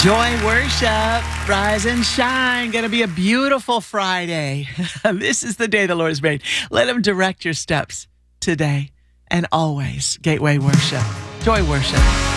Joy worship, rise and shine. Going to be a beautiful Friday. This is the day the Lord has made. Let him direct your steps today and always. Gateway Worship, Joy Worship.